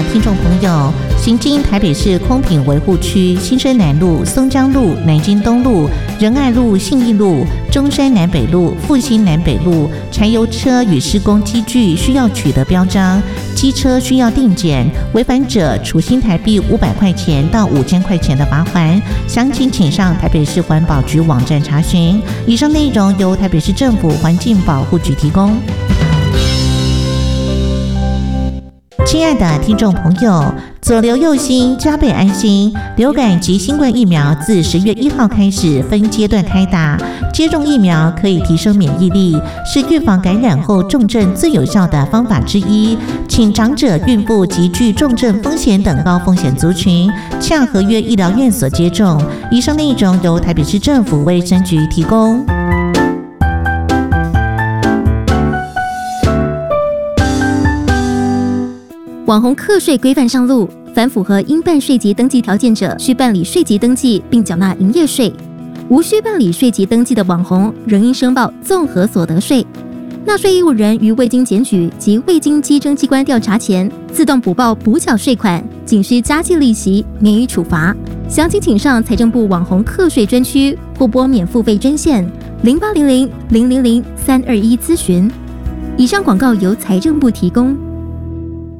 听众朋友，行经台北市空品维护区新生南路、松江路、南京东路、仁爱路、信义路、中山南北路、复兴南北路，柴油车与施工机具需要取得标章，机车需要定检，违反者处新台币500块钱到5000块钱的罚款。详情请上台北市环保局网站查询。以上内容由台北市政府环境保护局提供。亲爱的听众朋友，左流右心，加倍安心。流感及新冠疫苗自10月1号开始分阶段开打，接种疫苗可以提升免疫力，是预防感染后重症最有效的方法之一。请长者、孕妇及具重症风险等高风险族群，洽合约医疗院所接种。以上内容由台北市政府卫生局提供。 网红课税规范上路，凡符合应办税籍登记条件者，需办理税籍登记并缴纳营业税；无需办理税籍登记的网红，仍应申报综合所得税。纳税义务人于未经检举及未经稽征机关调查前，自动补报补缴税款，仅需加计利息，免予处罚。详情请上财政部网红课税专区或拨免付费专线0800-000-321咨询。以上广告由财政部提供。